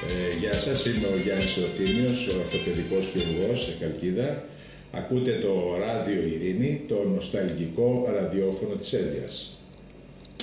Γεια σας, είμαι ο Γιάννης Ρωτίνιος, ο ορθοπαιδικός χειρουργός σε Χαλκίδα. Ακούτε το Ράδιο Ειρήνη, το νοσταλγικό ραδιόφωνο της Εύβοιας.